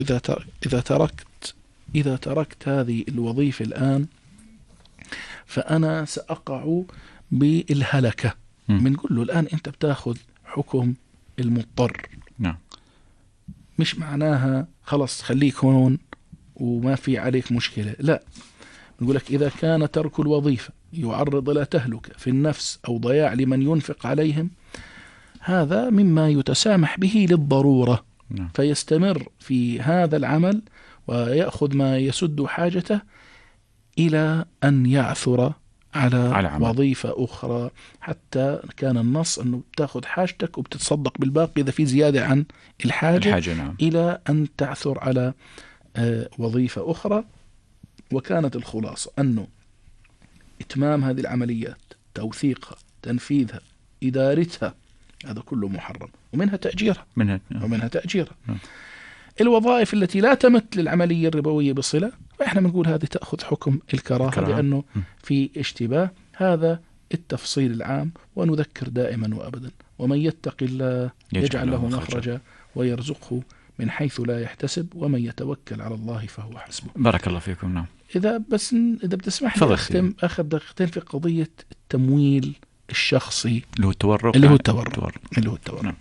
إذا تركت هذه الوظيفة الآن فأنا سأقع بالهلكة. بنقول له الآن أنت بتاخذ حكم المضطر. نعم. مش معناها خلص خليك هون وما في عليك مشكلة، لا. نقول لك إذا كان ترك الوظيفة يعرض إلى تهلكة في النفس أو ضياع لمن ينفق عليهم، هذا مما يتسامح به للضرورة. فيستمر في هذا العمل ويأخذ ما يسد حاجته إلى أن يعثر على وظيفة أخرى. حتى كان النص أنه بتاخذ حاجتك وبتتصدق بالباقي إذا في زيادة عن الحاجة. نعم. إلى أن تعثر على وظيفة أخرى. وكانت الخلاصة أنه إتمام هذه العمليات، توثيقها، تنفيذها، إدارتها، هذا كله محرم، ومنها تأجيرها. ومنها تأجيرها. الوظائف التي لا تمت للعملية الربوية بصلة فإحنا بنقول هذه تأخذ حكم الكراهة لأنه في اشتباه. هذا التفصيل العام. ونذكر دائما وأبدا: ومن يتق الله يجعل له مخرجا ويرزقه من حيث لا يحتسب ومن يتوكل على الله فهو حسبه. بارك الله فيكم. نعم. إذا بتسمح لي أخذ دقيقتين في قضية التمويل الشخصي اللي هو التورق. نعم.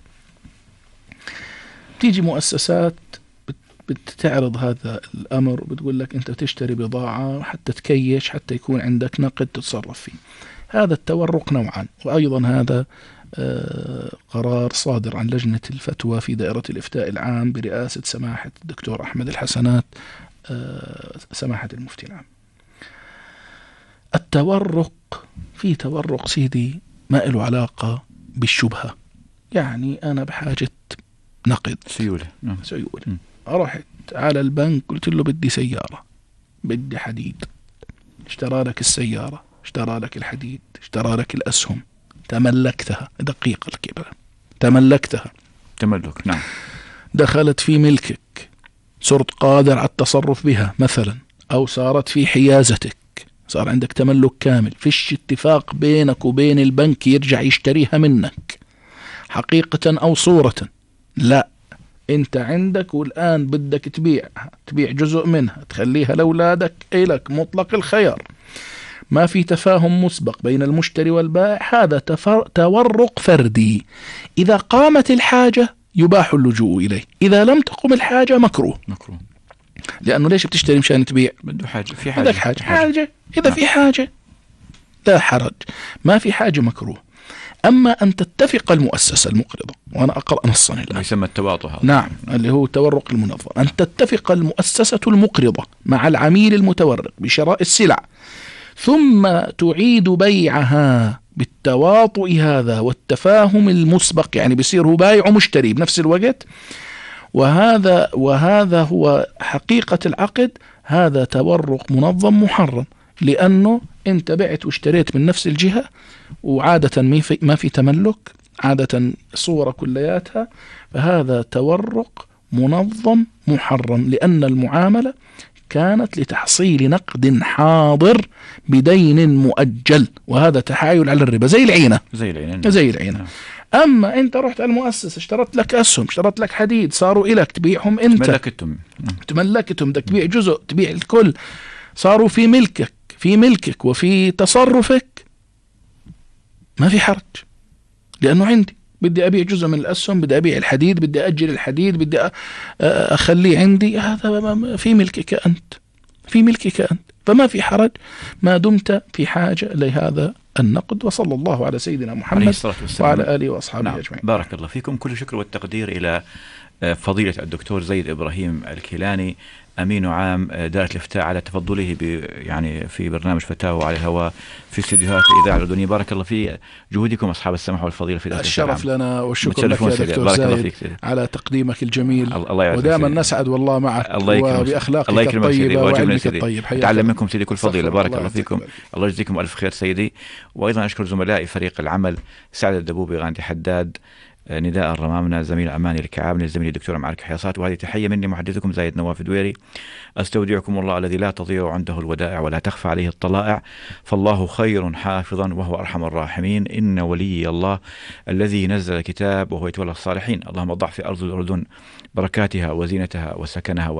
تيجي مؤسسات بتعرض هذا الأمر وبتقول لك أنت بتشتري بضاعة حتى تكيش، حتى يكون عندك نقد تتصرف فيه. هذا التورق نوعا. وأيضا هذا قرار صادر عن لجنة الفتوى في دائرة الإفتاء العام برئاسة سماحة الدكتور أحمد الحسنات سماحة المفتي العام. التورق، في تورق سيدي ما له علاقة بالشبهة. يعني أنا بحاجة نقد، سيولة. رحت على البنك قلت له بدي سيارة، بدي حديد. اشترى لك السيارة، اشترى لك الحديد، اشترى لك الأسهم، تملكتها. دقيقة الكبرى، تملكتها. تملك. نعم. دخلت في ملكك، صرت قادر على التصرف بها مثلا، أو صارت في حيازتك، صار عندك تملك كامل. فيش اتفاق بينك وبين البنك يرجع يشتريها منك حقيقة أو صورة، لا. انت عندك والآن بدك تبيع جزء منها، تخليها لأولادك، إلك مطلق الخيار، ما في تفاهم مسبق بين المشتري والبائع. هذا تورق فردي. إذا قامت الحاجة يباح اللجوء إليه، إذا لم تقم الحاجة مكروه. لأنه ليش بتشتري مشان تبيع؟ بده حاجة، في بدك حاجة. إذا في حاجة لا حرج، ما في حاجة مكروه. أما أن تتفق المؤسسة المقرضة، وأنا أقرأ نصا الآن يسمى التواطؤ. نعم، اللي هو التورق المنظم. أن تتفق المؤسسة المقرضة مع العميل المتورق بشراء السلع ثم تعيد بيعها بالتواطؤ هذا والتفاهم المسبق، يعني بيصير هو بايع ومشتري بنفس الوقت، وهذا هو حقيقة العقد. هذا تورق منظم محرم، لأنه أنت بعت واشتريت من نفس الجهة، وعادة ما في تملك، عادة صورة كلياتها. فهذا تورق منظم محرم، لأن المعاملة كانت لتحصيل نقد حاضر بدين مؤجل، وهذا تحايل على الربا زي العينة. أما أنت رحت على المؤسسة، اشترت لك أسهم، اشترت لك حديد، صاروا إلك تبيعهم أنت، تملكتهم، بدك تبيع جزء، تبيع الكل، صاروا في ملكك وفي تصرفك، ما في حرج. لأنه عندي بدي أبيع جزء من الأسهم، بدي أبيع الحديد، بدي أجل الحديد، بدي أخليه عندي، هذا في ملكك أنت، فما في حرج ما دمت في حاجة لهذا النقد. وصلى الله على سيدنا محمد وعلى آله وأصحابه أجمعين. بارك الله فيكم. كل شكر والتقدير إلى فضيلة الدكتور زيد إبراهيم الكيلاني، أمين عام دائرة الإفتاء، على تفضله يعني في برنامج فتاوى على الهواء في استديوهات الإذاعة الأردنية. بارك الله في جهودكم أصحاب السماحة والفضيلة في دائرة الإفتاء. الشرف لنا والشكر لك يا دكتور زايد على تقديمك الجميل، ودائما نسعد والله معك وبأخلاقك الطيبة وعلمك الطيب. تعلم منكم سيدي كل فضيلة. بارك الله فيكم. الله يجزيكم ألف خير سيدي. وأيضا أشكر زملائي فريق العمل: سعد الدبوبي، غاندي حداد، نداء رمامنا زميل أماني الكعابني الزميل الدكتور معارك حياصات. وهذه تحية مني محدثكم زايد نواف دويري. أستودعكم الله الذي لا تضيع عنده الودائع ولا تخفى عليه الطلائع، فالله خير حافظا وهو أرحم الراحمين. إن ولي الله الذي نزل الكتاب وهو يتولى الصالحين. اللهم ضع في أرض الأردن بركاتها وزينتها وسكنها